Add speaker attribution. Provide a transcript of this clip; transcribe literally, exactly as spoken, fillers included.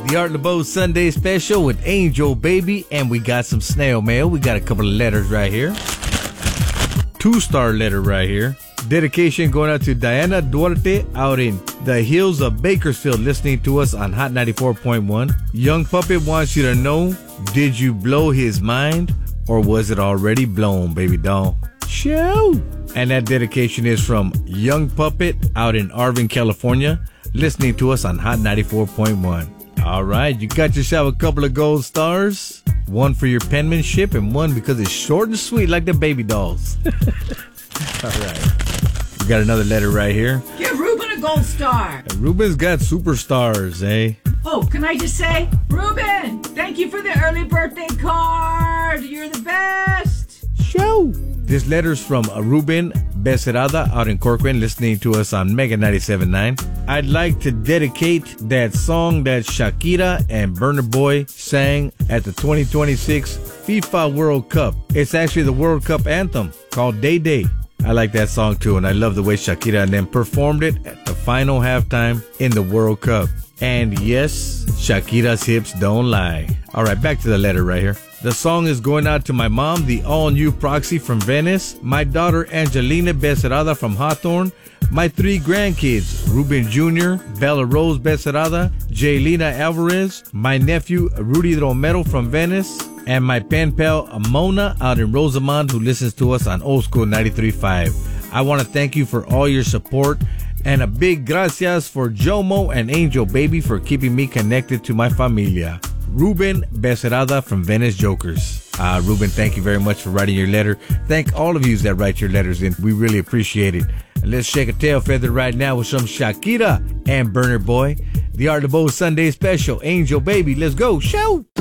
Speaker 1: The Art LeBeau Sunday Special with Angel Baby, and we got some snail mail. We got a couple of letters right here. Two-star letter right here. Dedication going out to Diana Duarte out in the hills of Bakersfield, listening to us on Hot ninety-four point one. Young Puppet wants you to know, did you blow his mind, or was it already blown, baby doll? Show! And that dedication is from Young Puppet out in Arvin, California, listening to us on Hot ninety-four point one. All right, you got yourself a couple of gold stars. One for your penmanship and one because it's short and sweet like the baby dolls. All right. We got another letter right here.
Speaker 2: Give Ruben a gold star.
Speaker 1: And Ruben's got superstars, eh?
Speaker 2: Oh, can I just say, Ruben, thank you for the early birthday card. You're the best.
Speaker 1: Show. This letter's from Ruben Becerrada out in Corcoran, listening to us on Mega ninety-seven point nine. I'd like to dedicate that song that Shakira and Burna Boy sang at the twenty twenty-six FIFA World Cup. It's actually the World Cup anthem called Day Day. I like that song too, and I love the way Shakira and them performed it at the final halftime in the World Cup. And yes, Shakira's hips don't lie. All right, back to the letter right here. The song is going out to my mom, the all-new Proxy from Venice, my daughter Angelina Becerrada from Hawthorne, my three grandkids, Ruben Junior, Bella Rose Becerrada, Jaylina Alvarez, my nephew Rudy Romero from Venice, and my pen pal Mona out in Rosamond, who listens to us on Old School ninety-three point five. I want to thank you for all your support, and a big gracias for Jomo and Angel Baby for keeping me connected to my familia. Ruben Becerrada from Venice Jokers. Uh, Ruben, thank you very much for writing your letter. Thank all of you that write your letters in. We really appreciate it. And let's shake a tail feather right now with some Shakira and Burna Boy. The Art LeBeau Sunday Special, Angel Baby. Let's go. Show!